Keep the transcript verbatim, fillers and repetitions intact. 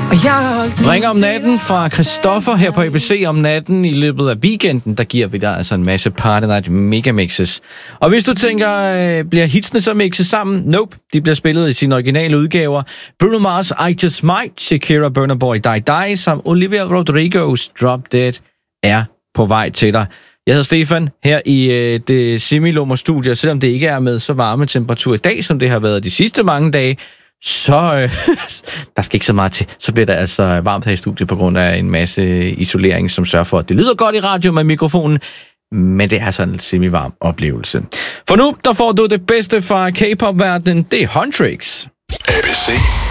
Ringer om natten fra Christoffer her på A B C om natten. I løbet af weekenden, der giver vi dig altså en masse Party Night megamixes. Og hvis du tænker, øh, bliver hitsene så mixet sammen? Nope, de bliver spillet i sine originale udgaver. Bruno Mars, I Just Might, Shakira, Burna Boy, Die Die, samt Olivia Rodrigo's Drop Dead er på vej til dig. Jeg hedder Stefan, her i øh, det Semilummer-studie. Selvom det ikke er med så varme temperatur i dag, som det har været de sidste mange dage, så øh, der skal ikke så meget til. Så bliver der altså varmt her i studiet på grund af en masse isolering, som sørger for, at det lyder godt i radio med mikrofonen, men det er sådan en semi-varm oplevelse. For nu, der får du det bedste fra K-pop-verdenen. Det er Huntrix. A B C